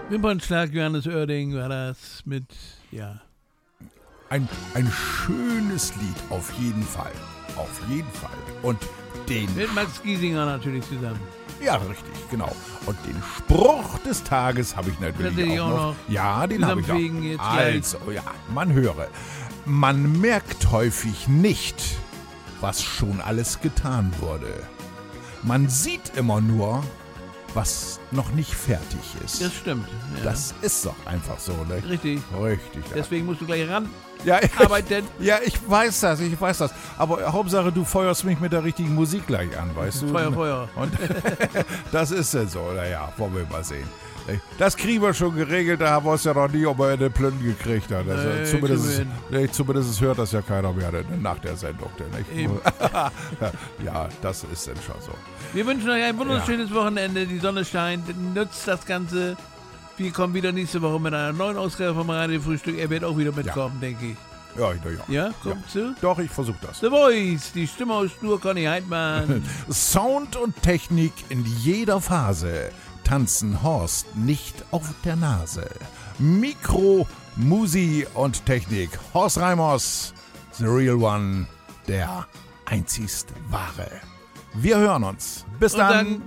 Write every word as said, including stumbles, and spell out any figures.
Wimpernschlag, Johannes Oerding war das mit, ja. Ein, ein schönes Lied, auf jeden Fall. Auf jeden Fall. Und den... Mit Max Giesinger natürlich zusammen. Ja, richtig, genau. Und den Spruch des Tages habe ich natürlich Den ich auch, auch noch. noch. Ja, den habe ich auch. Jetzt Also, ja, man höre. Man merkt häufig nicht, was schon alles getan wurde. Man sieht immer nur, was noch nicht fertig ist. Das stimmt. Ja. Das ist doch einfach so, ne? Richtig. Richtig. Ja. Deswegen musst du gleich ran. Ja, ich, arbeiten. Ja, ich weiß das, ich weiß das. Aber Hauptsache, du feuerst mich mit der richtigen Musik gleich an, weißt du? Feuer, Feuer. Und das ist denn so, naja, wollen wir mal sehen. Das kriegen wir schon geregelt, da haben wir es ja noch nie, ob er eine Plünden gekriegt hat. Also nee, zumindest, nee, zumindest hört das ja keiner mehr nach der Sendung. Ja, das ist denn schon so. Wir wünschen euch ein wunderschönes ja. Wochenende, die Sonne scheint, nutzt das Ganze. Wir kommen wieder nächste Woche mit einer neuen Ausgabe vom Radio-Frühstück. Er wird auch wieder mitkommen, ja. denke ich. Ja, ja, ja. Ja, kommst ja. du? Doch, ich versuche das. The Voice, die Stimme aus Stur, Conny Heidmann. Sound und Technik in jeder Phase. Tanzen Horst nicht auf der Nase. Mikro, Musi und Technik. Horst Reimers, the real one, der einzigst wahre. Wir hören uns. Bis und dann. dann